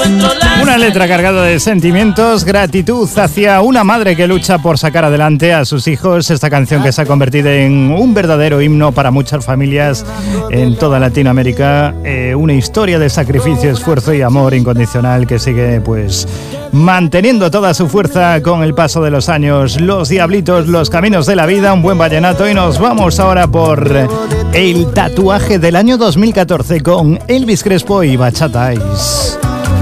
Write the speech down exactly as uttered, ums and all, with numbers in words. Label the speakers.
Speaker 1: Una letra cargada de sentimientos, gratitud hacia una madre que lucha por sacar adelante a sus hijos. Esta canción que se ha convertido en un verdadero himno para muchas familias en toda Latinoamérica. Eh, una historia de sacrificio, esfuerzo y amor incondicional que sigue pues manteniendo toda su fuerza con el paso de los años. Los Diablitos, Los Caminos de la Vida, un buen vallenato. Y nos vamos ahora por el tatuaje del año dos mil catorce con Elvis Crespo y Bachata Ice.